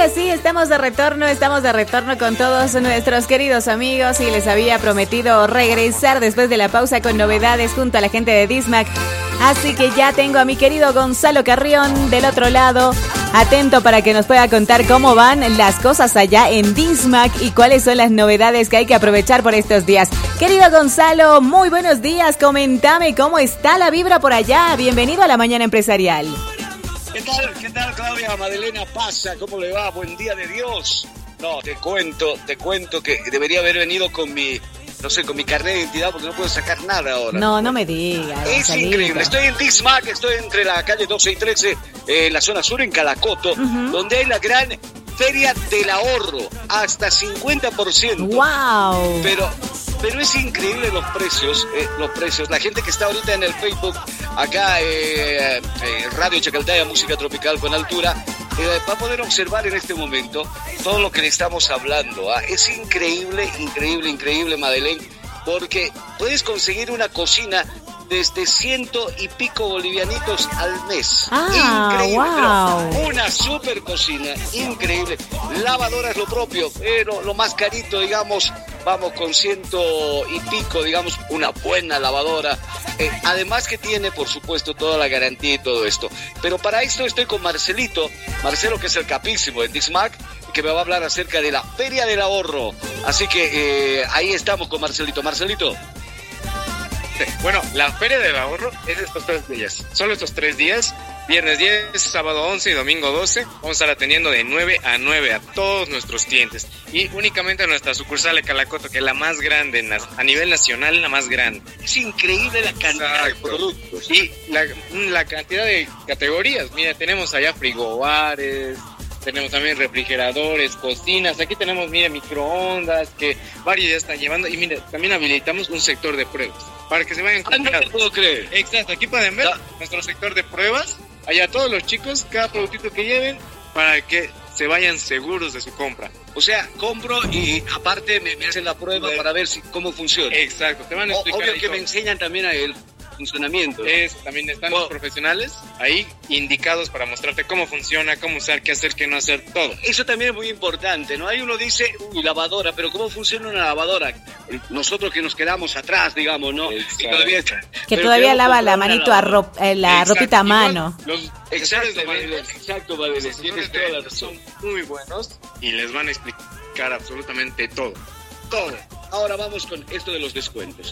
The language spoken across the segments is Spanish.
sí, estamos de retorno con todos nuestros queridos amigos y les había prometido regresar después de la pausa con novedades junto a la gente de Dismac. Así que ya tengo a mi querido Gonzalo Carrión del otro lado, atento para que nos pueda contar cómo van las cosas allá en Dismac y cuáles son las novedades que hay que aprovechar por estos días. Querido Gonzalo, muy buenos días, coméntame cómo está la vibra por allá. Bienvenido a la Mañana Empresarial. ¿Qué tal, Claudia Madelena Pasa? ¿Cómo le va? Buen día de Dios. No, te cuento que debería haber venido con mi carnet de identidad porque no puedo sacar nada ahora. No me digas. Es increíble. Estoy en Dismac, estoy entre la calle 12 y 13, en la zona sur, en Calacoto, donde hay la gran Feria del Ahorro, hasta 50%. ¡Wow! Pero es increíble los precios. La gente que está ahorita en el Facebook, acá, Radio Chacaltaya, Música Tropical con Altura, va a poder observar en este momento todo lo que le estamos hablando. Es increíble, Madeleine, porque puedes conseguir una cocina desde 100 y pico bolivianitos al mes. Increíble, wow. Pero una super cocina, increíble. Lavadora es lo propio, pero lo más carito, digamos, vamos con 100 y pico, digamos, una buena lavadora. Además que tiene, por supuesto, toda la garantía y todo esto. Pero para esto estoy con Marcelo, que es el capísimo de Dismac, que me va a hablar acerca de la Feria del Ahorro. Así que ahí estamos con Marcelito. Bueno, la Feria del Ahorro es estos 3 días. Solo estos 3 días. Viernes 10, sábado 11 y domingo 12. Vamos a estar atendiendo de 9 a 9 a todos nuestros clientes. Y únicamente a nuestra sucursal de Calacoto, que es la más grande, a nivel nacional, la más grande. Es increíble la cantidad de productos. Y la cantidad de categorías. Mira, tenemos allá frigobares, tenemos también refrigeradores, cocinas. Aquí tenemos, mire, microondas, que varios ya están llevando. Y mire, también habilitamos un sector de pruebas, para que se vayan no te puedo creer. Exacto, aquí pueden ver nuestro sector de pruebas. Allá todos los chicos, cada productito que lleven, para que se vayan seguros de su compra. O sea, compro y aparte me hacen la prueba para ver cómo funciona. Exacto, te van a explicar. Obvio que me enseñan también a el funcionamiento. También están los profesionales ahí indicados para mostrarte cómo funciona, cómo usar, qué hacer, qué no hacer, todo. Eso también es muy importante, ¿no? Ahí uno dice, lavadora, pero ¿cómo funciona una lavadora? Nosotros que nos quedamos atrás, digamos, ¿no? Que todavía lava la manito la ropita a mano. Exacto, Madeleine. Tienes toda la razón. Son muy buenos y les van a explicar absolutamente todo. Ahora vamos con esto de los descuentos.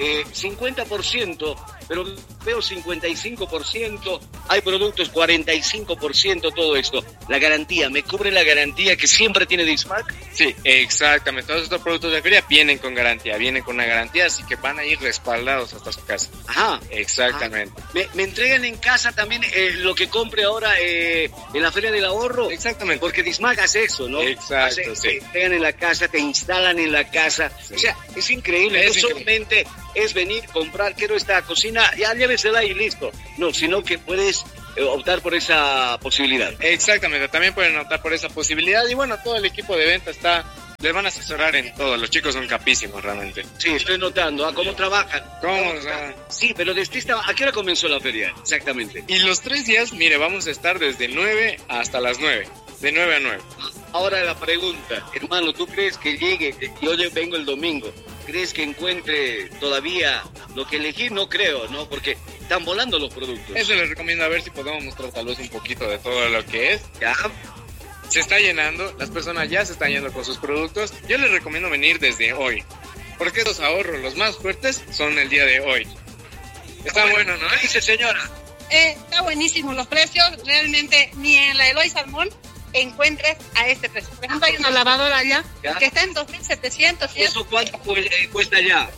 50%, pero veo 55%, hay productos 45%, todo esto. La garantía, ¿me cubre la garantía que siempre tiene Dismac? Sí, exactamente. Todos estos productos de feria vienen con garantía, así que van a ir respaldados hasta su casa. Ajá. Exactamente. ¿Me entregan en casa también lo que compre ahora en la Feria del Ahorro? Exactamente. Porque Dismac hace eso, ¿no? Exacto, sí. Te entregan en la casa, te instalan en la casa. Sí. O sea, es increíble. Solamente es venir, comprar, quiero esta cocina, ya llévesela y listo. No, sino que puedes optar por esa posibilidad. Exactamente, también pueden optar por esa posibilidad. Y bueno, todo el equipo de venta les van a asesorar en todo. Los chicos son capísimos realmente. Sí, estoy notando. ¿Cómo trabajan? Sí, pero ¿a qué hora comenzó la feria? Exactamente. Y los 3 días, mire, vamos a estar desde 9 hasta las 9. De 9 a 9. Ahora la pregunta, hermano, ¿tú crees que llegue? Yo vengo el domingo. ¿Crees que encuentre todavía lo que elegir? No creo, ¿no? Porque están volando los productos. Eso les recomiendo, a ver si podemos mostrar tal vez un poquito de todo lo que es. Ya. Se está llenando, las personas ya se están yendo con sus productos. Yo les recomiendo venir desde hoy, porque esos ahorros, los más fuertes, son el día de hoy. Está bueno, ¿no? ¿Qué dice, señora? Está buenísimo los precios, realmente ni en la Eloy Salmón encuentres a este precio. Por ejemplo, hay una lavadora allá que está en 2.700. ¿Eso cuánto cuesta allá?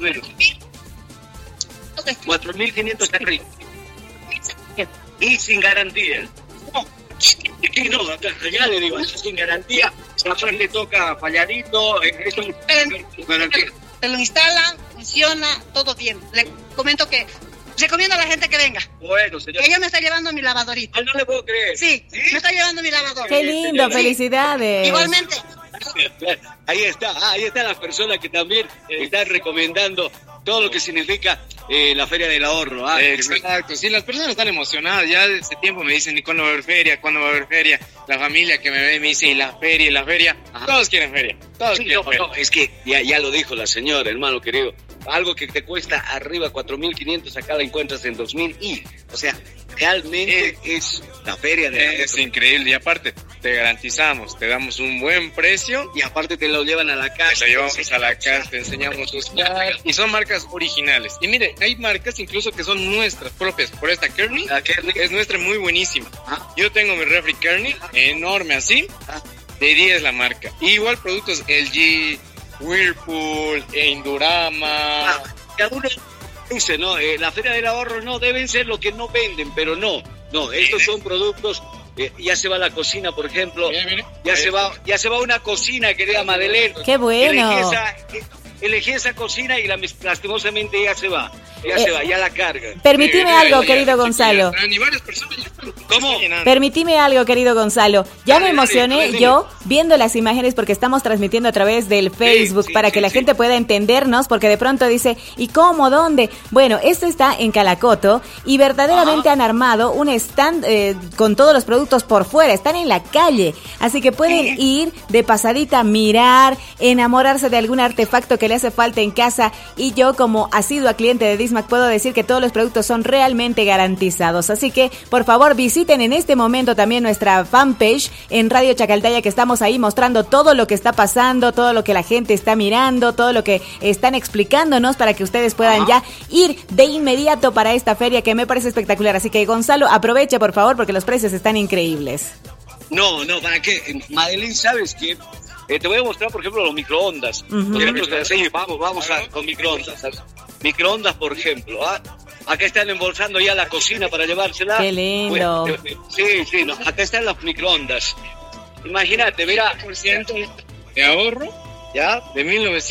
4.500 está rico. Y sin garantía. No, allá le digo, sin garantía. A le toca falladito. Se lo instalan, funciona, todo bien. Le comento que recomiendo a la gente que venga. Bueno, señor. Ella me está llevando mi lavadorita. No le puedo creer. Sí, me está llevando mi lavadora. Qué lindo, sí. Felicidades. Igualmente. Ahí están las personas que también están recomendando todo lo que significa la Feria del Ahorro. Exacto, sí, las personas están emocionadas, ya desde tiempo me dicen, ¿y cuándo va a haber feria? ¿Cuándo va a haber feria? La familia que me ve me dice, ¿y la feria? ¿Y la feria? Ajá. Todos quieren feria, todos quieren feria. No, es que ya lo dijo la señora, hermano querido, algo que te cuesta arriba 4.500, acá la encuentras en 2.000 y, o sea, realmente es la Feria del Ahorro. Es increíble, y aparte, te garantizamos, te damos un buen precio. Y aparte te lo llevan a la casa. Te lo llevamos a la casa, te enseñamos sus marcas. Y son marcas originales. Y mire, hay marcas incluso que son nuestras propias. Por esta Kearney, la Kearney es nuestra, muy buenísima. Yo tengo mi refri Kearney, enorme así, de 10 la marca. Y igual productos LG, Whirlpool, Indurama. Cada uno dice, ¿no? La Feria del Ahorro no deben ser lo que no venden, pero no, estos son productos. Ya se va a la cocina, por ejemplo. Mire. Ya se va una cocina, querida Madeleine. ¡Qué bueno! Elegí esa cocina y lastimosamente ya se va. Ya la carga. Permitime algo, querido Gonzalo. ¿Cómo? Permitime algo, querido Gonzalo. Ya me emocioné yo viendo las imágenes porque estamos transmitiendo a través del Facebook para que la gente pueda entendernos, porque de pronto dice, ¿y cómo? ¿Dónde? Bueno, esto está en Calacoto y verdaderamente han armado un stand con todos los productos por fuera. Están en la calle, así que pueden ir de pasadita, mirar, enamorarse de algún artefacto que le hace falta en casa. Y yo, como asidua cliente de Dismac, puedo decir que todos los productos son realmente garantizados. Así que, por favor, visiten en este momento también nuestra fanpage en Radio Chacaltaya, que estamos ahí mostrando todo lo que está pasando, todo lo que la gente está mirando, todo lo que están explicándonos para que ustedes puedan ya ir de inmediato para esta feria, que me parece espectacular. Así que, Gonzalo, aprovecha, por favor, porque los precios están increíbles. No, ¿para qué? Madeleine, ¿sabes qué? Te voy a mostrar, por ejemplo, los microondas. Por ejemplo, vamos con microondas. Microondas, por ejemplo. Acá están embolsando ya la cocina para llevársela. ¡Qué lindo! Sí, acá están las microondas. Imagínate, mira. 100% de ahorro, ya, de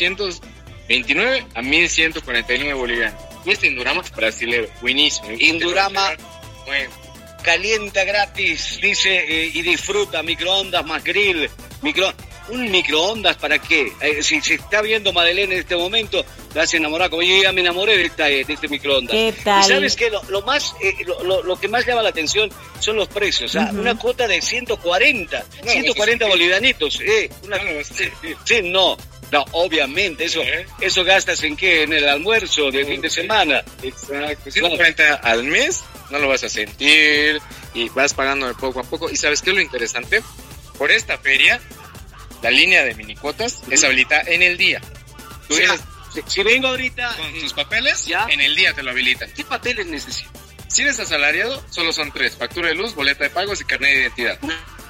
1929 a 1149 bolivianos. Y este Indurama brasilero, buenísimo. Indurama, calienta gratis, dice, y disfruta, microondas más grill, un microondas, ¿para qué? Si se está viendo Madeleine en este momento, te vas a enamorar, como yo ya me enamoré de este microondas. ¿Qué tal? ¿Y sabes qué? Lo que más llama la atención son los precios. Una cuota de 140 bolivianitos. No, obviamente, eso gastas ¿en qué? En el almuerzo de fin de semana. Exacto, 140 al mes, no lo vas a sentir, y vas pagando de poco a poco. ¿Y sabes qué es lo interesante? Por esta feria, la línea de minicuotas es habilitada en el día. Si vengo ahorita con tus papeles, en el día te lo habilitan. ¿Qué papeles necesito? Si eres asalariado, solo son 3: factura de luz, boleta de pagos y carnet de identidad.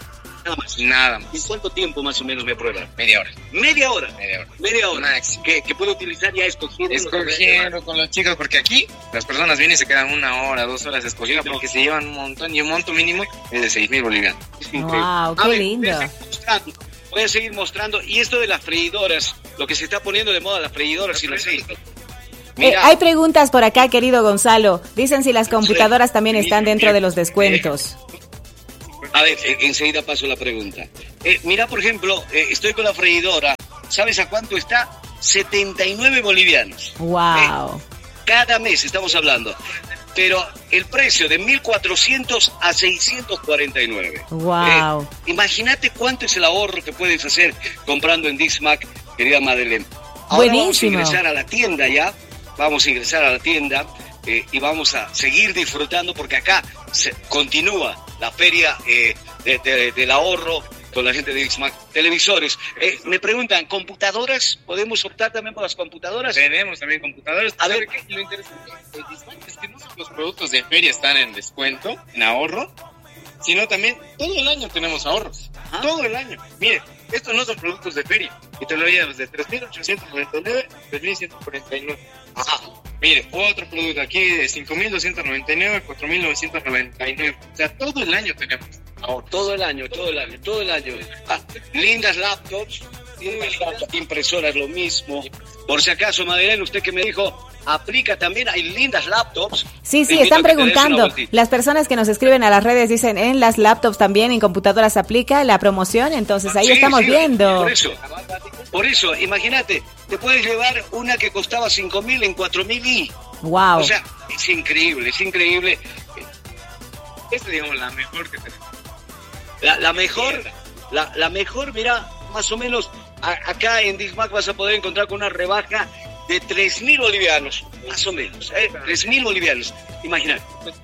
Nada más. ¿Y cuánto tiempo más o menos me aprueban? Media hora. ¿Media hora? Máximo. Que puedo utilizar ya escogiendo con los chicos, porque aquí las personas vienen y se quedan 1 hora, 2 horas escogiendo, porque se llevan un montón, y un monto mínimo es de 6,000 bolivianos. ¡Wow! ¡Qué lindo! Voy a seguir mostrando. Y esto de las freidoras, lo que se está poniendo de moda, las freidoras sin aceite. Hay preguntas por acá, querido Gonzalo. Dicen si las computadoras también están dentro de los descuentos. A ver, enseguida paso la pregunta. Mira, por ejemplo, estoy con la freidora. ¿Sabes a cuánto está? 79 bolivianos. ¡Wow! Cada mes estamos hablando. Pero el precio de 1.400 a 649. ¡Wow! Imagínate cuánto es el ahorro que puedes hacer comprando en Dismac, querida Madeleine. Ahora buenísimo. Vamos a ingresar a la tienda ya. Vamos a ingresar a la tienda y vamos a seguir disfrutando, porque acá continúa la feria del ahorro con la gente de Dismac. Televisores. Me preguntan, ¿computadoras? ¿Podemos optar también por las computadoras? Tenemos también computadoras. A ver, ¿qué? Lo interesante de Dismac es que no solo los productos de feria están en descuento, en ahorro, sino también todo el año tenemos ahorros. Todo el año. Mire, estos no son productos de feria, y te lo llevas de 3.899 a 3.149. Mire, otro producto aquí de 5.299 a 4.999. O sea, todo el año tenemos ahorro. Todo el año. Lindas laptops, impresoras lo mismo. Por si acaso, Madeleine, usted que me dijo, aplica también, hay lindas laptops. Sí, están preguntando. Las personas que nos escriben a las redes dicen, en las laptops también, en computadoras aplica la promoción, entonces ahí estamos viendo. Por eso, imagínate, te puedes llevar una que costaba 5.000 en 4.000 y... Wow. O sea, es increíble, es increíble. Esta, digamos, la mejor que tenemos. La mejor, mira, más o menos, acá en Dismac vas a poder encontrar con una rebaja de 3.000 bolivianos, más o menos, 3.000 bolivianos, imagínate.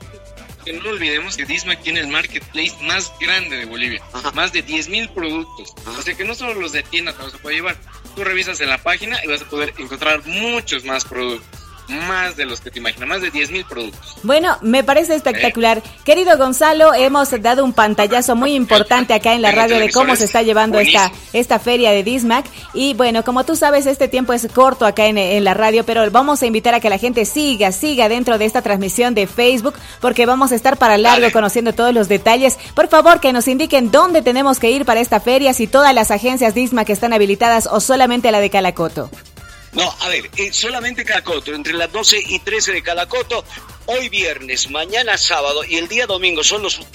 Que no olvidemos que Dismac tiene el marketplace más grande de Bolivia. Ajá. Más de 10.000 productos. Ajá. O sea que no solo los de tienda te vas a poder llevar. Tú revisas en la página y vas a poder encontrar muchos más productos. Más de los que te imaginas, más de 10.000 productos. Bueno, me parece espectacular. Querido Gonzalo, hemos dado un pantallazo muy importante acá en la radio de cómo se está llevando esta feria de Dismac. Y bueno, como tú sabes, este tiempo es corto acá en la radio, pero vamos a invitar a que la gente siga dentro de esta transmisión de Facebook, porque vamos a estar para largo conociendo todos los detalles. Por favor, que nos indiquen dónde tenemos que ir para esta feria, si todas las agencias Dismac están habilitadas o solamente la de Calacoto. No, a ver, solamente Calacoto, entre las 12 y 13 de Calacoto, hoy viernes, mañana sábado y el día domingo son los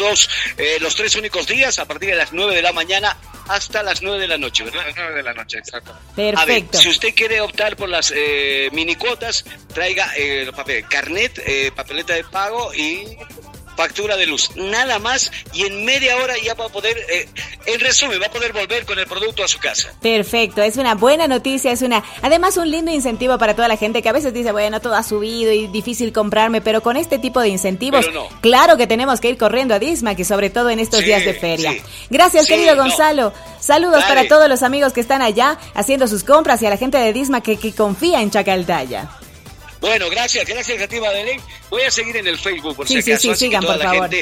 tres únicos días, a partir de las 9 de la mañana hasta las 9 de la noche, ¿verdad? Las 9 de la noche, exacto. Perfecto. A ver, si usted quiere optar por las mini cuotas, traiga los papeles, carnet, papeleta de pago y factura de luz, nada más, y en media hora ya va a poder, en resumen, va a poder volver con el producto a su casa. Perfecto, es una buena noticia, además un lindo incentivo para toda la gente que a veces dice, bueno, todo ha subido y difícil comprarme, pero con este tipo de incentivos, claro que tenemos que ir corriendo a Dismac y sobre todo en estos días de feria. Sí. Gracias, querido Gonzalo. Saludos para todos los amigos que están allá haciendo sus compras y a la gente de Dismac que confía en Chacaltaya. Bueno, gracias a ti, Madeleine. Voy a seguir en el Facebook por si acaso. Sí, sigan, toda por la favor. Gente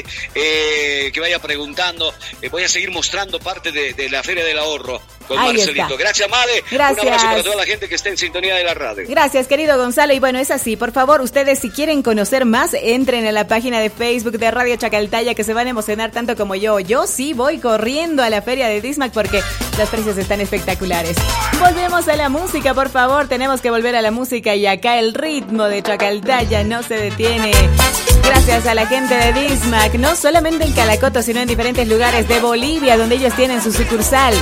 que vaya preguntando, voy a seguir mostrando parte de la Feria del Ahorro con Marcelito. Está. Gracias, Made. Gracias. Un abrazo para toda la gente que esté en sintonía de la radio. Gracias, querido Gonzalo. Y bueno, es así. Por favor, ustedes si quieren conocer más, entren a la página de Facebook de Radio Chacaltaya, que se van a emocionar tanto como yo. Yo sí voy corriendo a la Feria de Dismac porque los precios están espectaculares. Volvemos a la música, por favor. Tenemos que volver a la música y acá el ritmo de Chacaltaya no se detiene. Gracias a la gente de Dismac, no solamente en Calacoto, sino en diferentes lugares de Bolivia donde ellos tienen su sucursal.